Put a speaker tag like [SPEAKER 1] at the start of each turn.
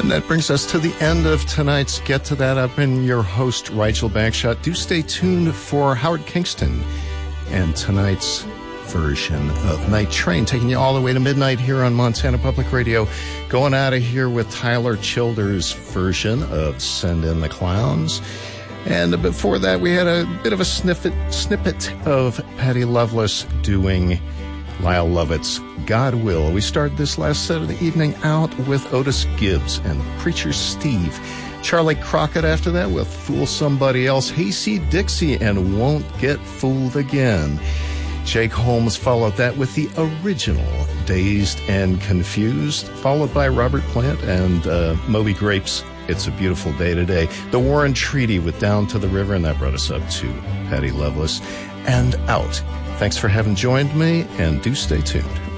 [SPEAKER 1] That brings us to the end of tonight's Get to That. I've been your host, Rigel Bagshot. Do stay tuned for Howard Kingston and tonight's version of Night Train, taking you all the way to midnight here on Montana Public Radio. Going out of here with Tyler Childers' version of Send in the Clowns. And before that, we had a bit of a snippet of Patty Loveless doing Lyle Lovett's God Will. We started this last set of the evening out with Otis Gibbs and Preacher Steve. Charlie Crockett after that with Fool Somebody Else. Hayseed Dixie and Won't Get Fooled Again. Jake Holmes followed that with the original Dazed and Confused, followed by Robert Plant and Moby Grape's It's a Beautiful Day Today. The Warren Treaty with Down to the River, and that brought us up to Patty Loveless and Out. Thanks for having joined me, and do stay tuned.